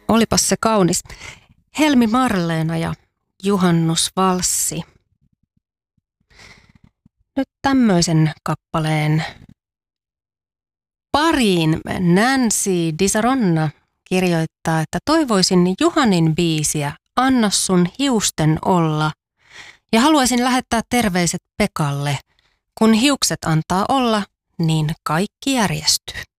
Olipas se kaunis. Helmi Marleena ja Juhannusvalssi. Nyt tämmöisen kappaleen pariin Nancy Disaronna kirjoittaa, että toivoisin Juhanin biisiä Anna sun hiusten olla ja haluaisin lähettää terveiset Pekalle. Kun hiukset antaa olla, niin kaikki järjestyy.